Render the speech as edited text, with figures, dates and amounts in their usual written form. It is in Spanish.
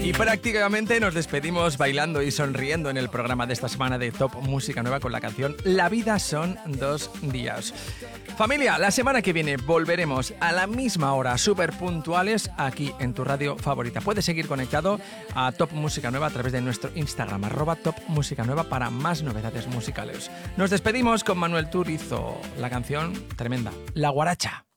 Y prácticamente nos despedimos bailando y sonriendo en el programa de esta semana de Top Música Nueva con la canción La vida son 2 días. Familia, la semana que viene volveremos a la misma hora, súper puntuales, aquí en tu radio favorita. Puedes seguir conectado a Top Música Nueva a través de nuestro Instagram, @topmusicanueva, para más novedades musicales. Nos despedimos con Manuel Turizo, la canción tremenda, La Guaracha.